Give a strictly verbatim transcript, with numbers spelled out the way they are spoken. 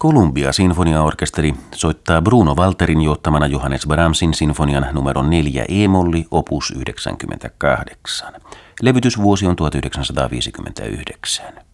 Columbia Sinfoniaorkesteri soittaa Bruno Walterin johtamana Johannes Brahmsin sinfonian numero neljä E-molli opus yhdeksänkymmentäkahdeksan. Levytysvuosi on tuhatyhdeksänsataaviisikymmentäyhdeksän.